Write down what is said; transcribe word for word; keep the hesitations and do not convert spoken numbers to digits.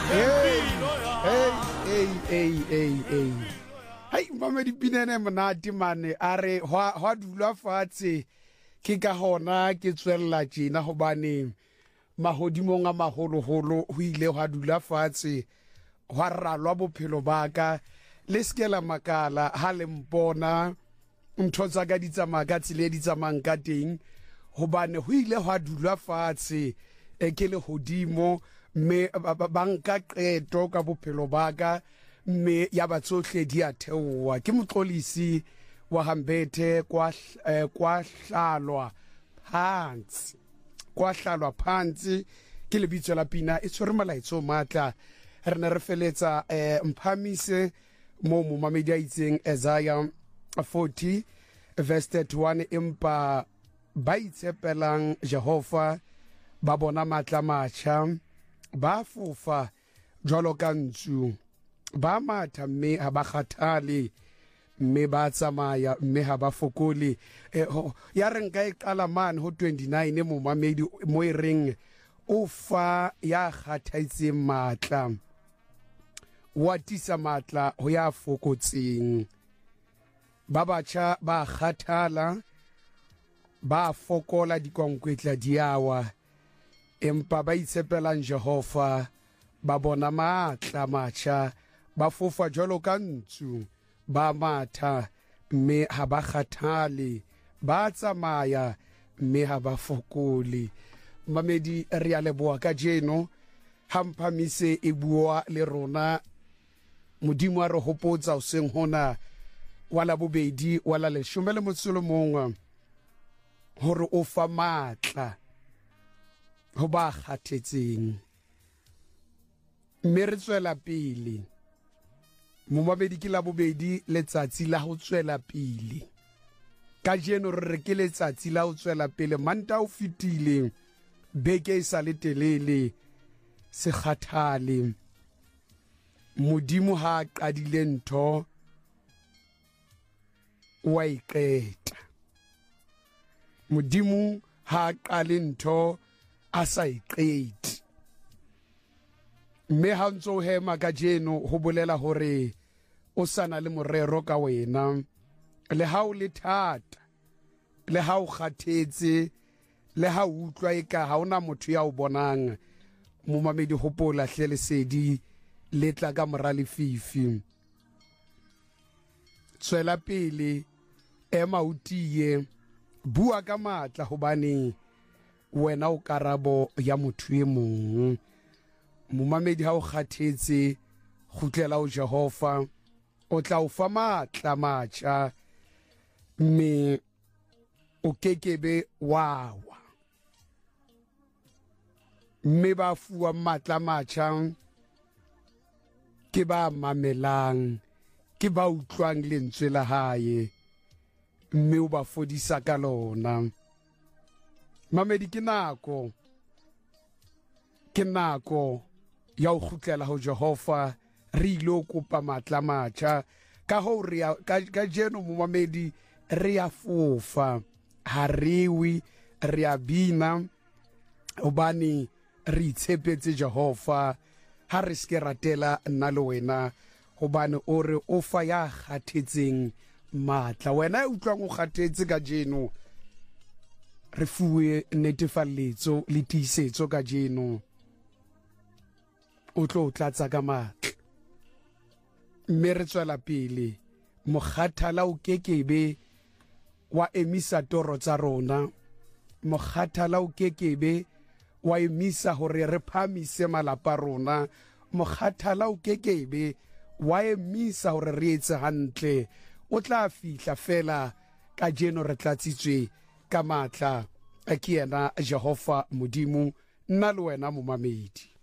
Hey, hey, hey, hey, hey, hey. Hai mamedi pinene monate mane a re hwa hwa dula fatshe ke ka hona ke tswella tjena hobane mahodimong a maholo holo ho ile hwa dula fatshe hwa ralwa bophelo baka le skela makala ha le mpona ntho tsa ka di tsamaya ka tsile di tsamang ka teng hobane ho ile hwa dula fatshe e ke le hodimo me banka qeto ka bophelo baka me ya batsohle di a theowa ke motlolisi wa Hambethe kwa kwa hlalwa phansi kwa hlalwa phansi ke lebitso la pina e tshwere malaitso matla re ne re feletsa mphamise mo mo mamedi a itseng Isaiah forty verse thirty-one empa ba itsepelang Jehova ba bona matla matjha ba fofa jwalo ka ntsu ba matha mme ha ba kgathale mme ba tsamaya mme ha ba fokole ya re nka e qala man ho twenty-nine mo mamedi mo e reng o fa ya kgathaitseng matla wa tisa matla ho ya fokotseng ba batjha ba kgathala ba fokola dikonkwetla diawa empa ba itsepelang Jehova ba bona matla matjha ba fofa jwalo ka ntsu ba matha mme ha ba kgathale ba tsamaya mme ha ba fokole mamedi re a leboha ka jeno hamphamise e bua le rona modimo a re hopotsa o seng hona wala bobedi wala le shumele motsolo mongwe hore o fa matla ho ba kgathetseng mme re tswela pele mo mabedi ke la bobedi letsatsi la ho tswela pele ka jeno re ke letsatsi la ho tswela pele manta o fitile beke sa le telele se kgathale modimo ha qadile ntho wa iqeta modimo ha qale ntho a sa iqeti mme ha ntso hema ka jeno ho bolela hore o sana le morero ka wena le ha o le thata le ha o kgathetse le ha o utlwa eka ha ona motho ya o bonang mo mamedi hopola hle lesedi le tla ka mora lefifi tswela pele ema utie bua ka matla hobane wena o karabo ya motho e mong momamedi ha o kgathetse khutlela o Jehova o tla o fa matla matjha mme o kekebe wawa mme ba fuwa matla matjha ke ba mamelang ke ba utlwang lentswe la hae mme o ba fodisa ka lona mamedi ke nako ke nako ya o khutlela ho Jehova re ilo kopa matla matjha ka ho re ka jeno mo mamedi re a fofa ha rewi re a bina obani re itshepetse Jehova ha re ske ratela nna le wena hobane o re o fa ya kgathetseng matla wena e utlwang o kgathetse ka jeno re fuwe netefalletso le tiisetso ka jeno o tlo tlatsa ka matla mme re tswela pele mokgathala o kekebe wa emisa toro tsa rona mokgathala o kekebe wa emisa hore re phamise malapa rona mokgathala o kekebe wa emisa hore re etse hantle o tla fihla fela ka jeno re tlatsitswe ka matla a ke yena Jehova modimo nna le wena mo mamedi